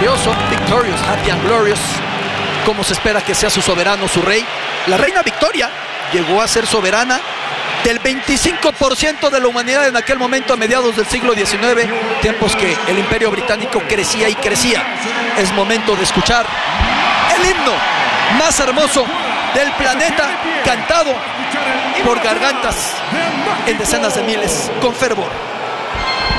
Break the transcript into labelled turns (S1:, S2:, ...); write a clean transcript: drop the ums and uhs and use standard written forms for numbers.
S1: victorioso, victorious, happy and glorious, como se espera que sea su soberano, su rey. La reina Victoria llegó a ser soberana del 25% de la humanidad en aquel momento, a mediados del siglo XIX, tiempos que el Imperio Británico crecía y crecía. Es momento de escuchar el himno más hermoso del planeta, cantado por gargantas en decenas de miles, con fervor.